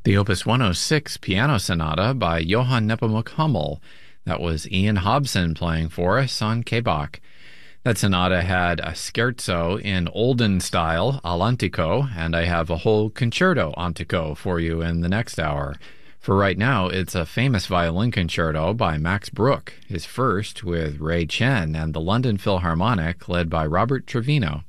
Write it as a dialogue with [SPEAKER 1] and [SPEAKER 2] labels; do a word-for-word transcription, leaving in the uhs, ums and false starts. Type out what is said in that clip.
[SPEAKER 1] The Opus one oh six Piano Sonata by Johann Nepomuk Hummel. That was Ian Hobson playing for us on K-Bach. That sonata had a scherzo in Olden style, all'antico, and I have a whole concerto antico for you in the next hour. For right now, it's a famous violin concerto by Max Bruch, his first with Ray Chen and the London Philharmonic led by Robert Trevino.